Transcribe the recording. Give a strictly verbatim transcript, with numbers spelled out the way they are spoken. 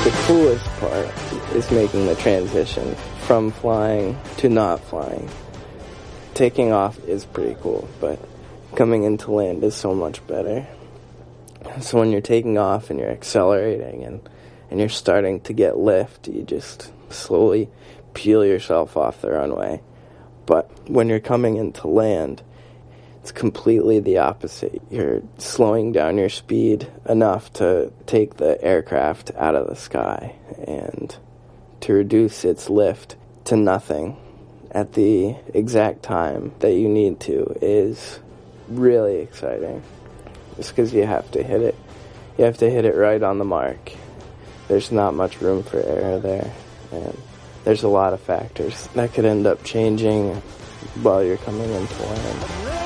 The coolest part is making the transition from flying to not flying. Taking off is pretty cool, but coming into land is so much better. So when you're taking off and you're accelerating and, and you're starting to get lift, you just slowly peel yourself off the runway. But when you're coming into land, it's completely the opposite. You're slowing down your speed enough to take the aircraft out of the sky and to reduce its lift to nothing at the exact time that you need to is really exciting. Just because you have to hit it. You have to hit it right on the mark. There's not much room for error there. And there's a lot of factors that could end up changing while you're coming into land.